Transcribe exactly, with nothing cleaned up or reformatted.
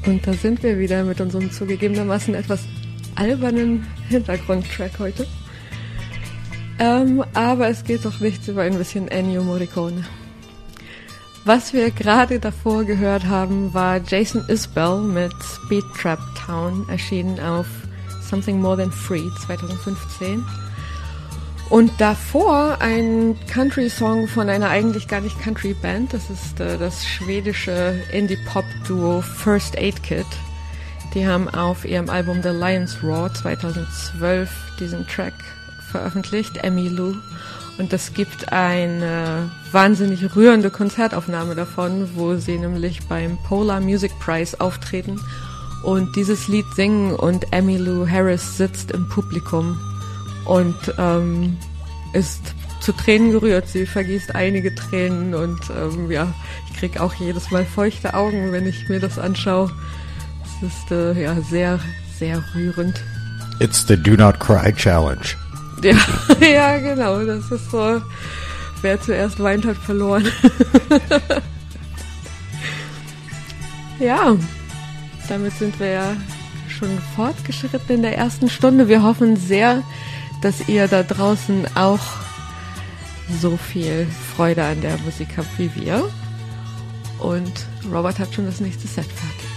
Und da sind wir wieder mit unserem zugegebenermaßen etwas albernen Hintergrundtrack heute. Ähm, aber es geht doch nichts über ein bisschen Ennio Morricone. Was wir gerade davor gehört haben, war Jason Isbell mit Beat Trap Town, erschienen auf Something More Than Free zwanzig fünfzehn. Und davor ein Country-Song von einer eigentlich gar nicht Country-Band. Das ist äh, das schwedische Indie-Pop-Duo First Aid Kit. Die haben auf ihrem Album The Lion's Roar zweitausendzwölf diesen Track veröffentlicht, Emmylou. Und es gibt eine wahnsinnig rührende Konzertaufnahme davon, wo sie nämlich beim Polar Music Prize auftreten und dieses Lied singen und Emmylou Harris sitzt im Publikum und ähm, ist zu Tränen gerührt. Sie vergießt einige Tränen und ähm, ja, ich krieg auch jedes Mal feuchte Augen, wenn ich mir das anschaue. Es ist äh, ja sehr, sehr rührend. It's the Do Not Cry Challenge. Ja, ja, genau. Das ist so, wer zuerst weint, hat verloren. Ja, damit sind wir ja schon fortgeschritten in der ersten Stunde. Wir hoffen sehr, dass ihr da draußen auch so viel Freude an der Musik habt wie wir. Und Robert hat schon das nächste Set fertig.